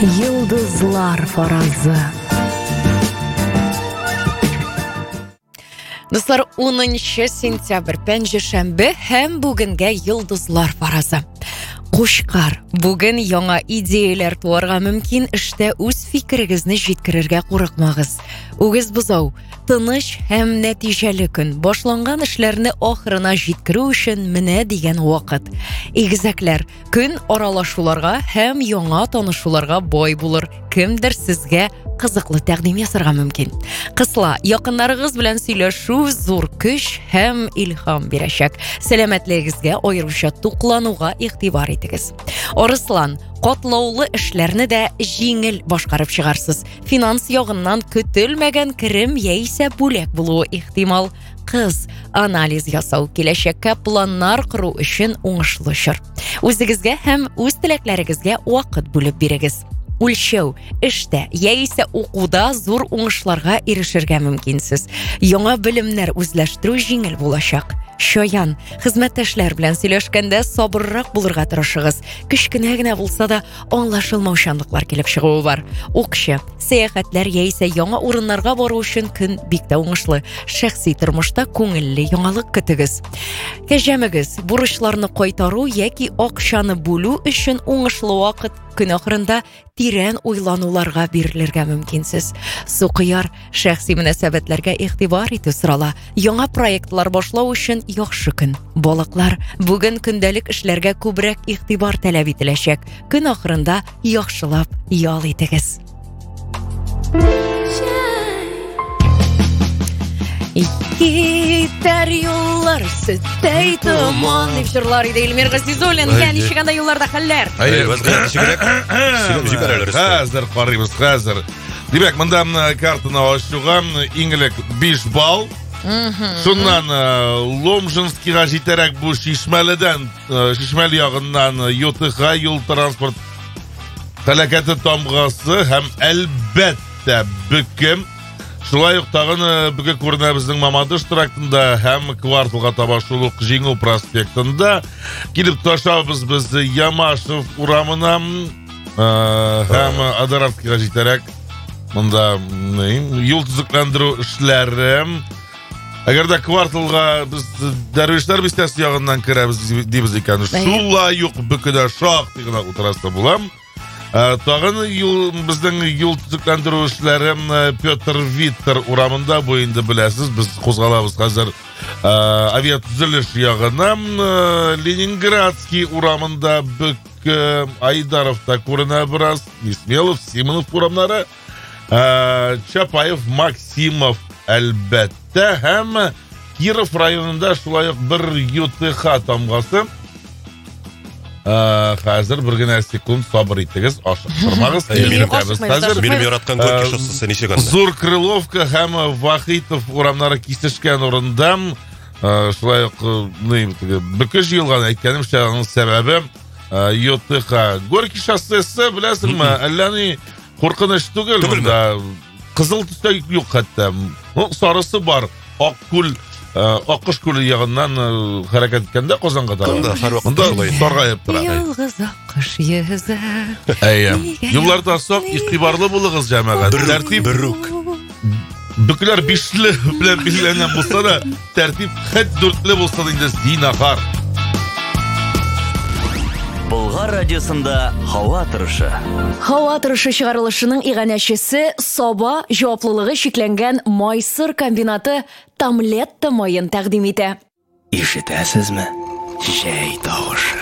Йылдызлар фаразы. Достар, 10 сентябрь пәнжешәмбе һәм бүгенгә йылдызлар фаразы. Кушкар, бүген яңа идеялар туарга мөмкин, эштә үз фикерегезне җиткерергә курыкмагыз. Үгез бозау, тыныч һәм нәтиҗәле көн. Башланган эшләрне ахырына җиткерү өчен менә дигән вакыт. Игезәкләр, көн аралашуларга һәм яңа танышуларга бай булыр. Кемдер сезгә кызыклы тәкъдим ясарга мөмкин. Кысла, якыннарыгыз белән сөйләшү зур көч һәм илһам бирәчәк. Сәламәтлегегезгә аеруча туклануга игътибар итегез. Арыслан, катлаулы эшләрне дә җиңел башкарып чыгарсыз. Финанс ягыннан көтелмәгән керем яисә бүләк булуы ихтимал. Кыз, анализ ясау, киләчәккә планнар кору өчен уңышлы чор. Үзегезгә һәм үз теләкләрегезгә вакыт бүлеп бирегез. Үлчәү, эштә яисә укуда зур уңышларга ирешергә мөмкинсез. Яңа белемнәр үзләштерү җиңел булачак. Шаян, хезмәттәшләр белән сөйләшкәндә сабыррак булырга тырышыгыз. Кечкенә генә булса да аңлашылмаучанлыклар килеп чыгуы бар. Укчы, сәяхәтләр яисә яңа урыннарга бару өчен көн бик тә уңышлы. Шәхси тормышта күңелле яңалык көтегез. Кәҗәмегез, бурычларны кайтару яки акчаны бүлү өчен уңышлы вакыт. Көн ахырында тирән уйлануларга бирелергә мөмкинсез. Сукыяр, шәхси мөнәсәбәтләргә игътибар итү сорала. Яңа проектлар башлау өчен яхшы көн. Балыклар, бүген көндәлек эшләргә күбрәк игътибар таләп ителәчәк. Көн ахырында яхшылап ял итегез. Китәр юллар сөттәй томан дип җырлар иде Илмир Газизуллин. Ничек анда юлларда хәлләр? Хәзер карыйбыз, хәзер. Димәк, монда картаны ачуга иңелек 5 балл. Шуннан Ломжинскийга җитәрәк бу Шишмәледән, Шишмәл ягыннан ЮТХ юл транспорт һәлакәте тамгасы һәм әлбәттә Бөкем. Шулай ук тагын бүген күренә безнең Мамадыш трактында һәм кварталга таба шул ук Җиңү проспектында килеп ташабыз без Ямашев урамына һәм Адаровскийга җитәрәк монда юл төзекләндерү эшләре. Әгәр дә кварталга без Дәрвишләр бистәсе ягыннан керәбез дибез икән, шулай ук Бөкедә шактый гына утырасы булам. Тагын безнең юл төзекләндерү эшләре Петр Виттер урамында, бу инде беләсез, без кузгалабыз хәзер авиатөзелеш ягына. Ленинградский урамында Бөк Айдаровта күренә бераз, Исмелов, Симонов урамнары, Чапаев, Максимов әлбәттә һәм Киров районында шулай ук бер ЮТХ тамгасы. Хәзер бер генә секунд сабыр итегез, ашыктырмагыз. Минем яраткан горький шоссысы ничек анда? Зур Крыловка һәм Вахитов урамнары кисешкән урында шулай ук Бөке җыелган, әйткәнемчә, аның сәбәбе ЮТХ. Горький шоссысы беләсеңме, әллә ни куркыныч түгел монда. Кызыл төстә юк хәтта. Сарысы бар. Аккүл Аккыш күле ягыннан хәрәкәт иткәндә Казанга да. Монда саргаеп тора. Ялгыз аккыш йөзә. Юлларда сак, игътибарлы булыгыз җәмәгать. Тәртип Берүк. Бүкләр 5ле белән билгеләнгән булса да, тәртип хәт 4ле булса да инде зинахар. Болгар радиосында һава торышы. Һава торышы чыгарылышының иганәчесе Саба җаваплылыгы шикләнгән майсыр комбинаты Тамлетта майын тәкъдим итә. Ишетәсезме? Җәй тавышы.